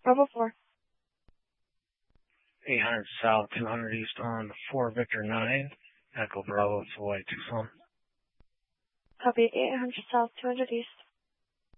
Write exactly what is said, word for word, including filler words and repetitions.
Bravo four. eight hundred South, two hundred East on four Victor nine. Echo Bravo, it's Hawaii Tucson. Copy eight hundred South, two hundred East.